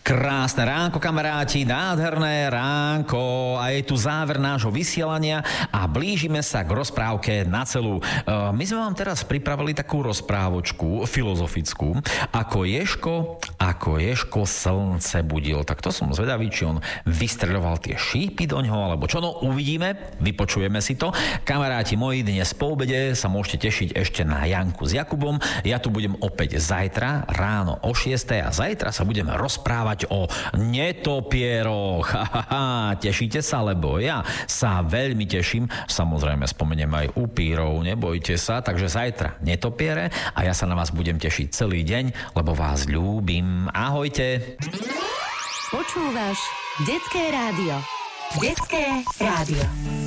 Krásne ránko, kamaráti, nádherné ránko a je tu záver nášho vysielania a blížime sa k rozprávke na celú. My sme vám teraz pripravili takú rozprávočku filozofickú, ako Ježko slnce budil. Tak to som zvedavý, či on vystreľoval tie šípy do ňoho, alebo čo, no uvidíme, vypočujeme si to. Kamaráti moji, dnes po obede sa môžete tešiť ešte na Janku s Jakubom. Ja tu budem opäť zajtra ráno o 6:00 a zajtra sa budeme rozprávať o netopieroch. Tešíte sa, lebo ja sa veľmi teším. Samozrejme spomeniem aj upírov, nebojte sa. Takže zajtra netopiere a ja sa na vás budem tešiť celý deň, lebo vás ľúbim. Ahojte. Počúvaš Detské rádio. Detské rádio.